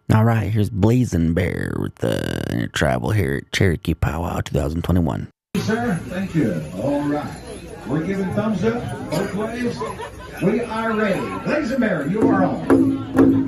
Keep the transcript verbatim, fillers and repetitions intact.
All right, here's Blazing Bear with the Intertribal here at Cherokee Powwow twenty twenty-one. Sir, thank you. All right. We're giving thumbs up both ways. We are ready. Blazing Bear, you are on.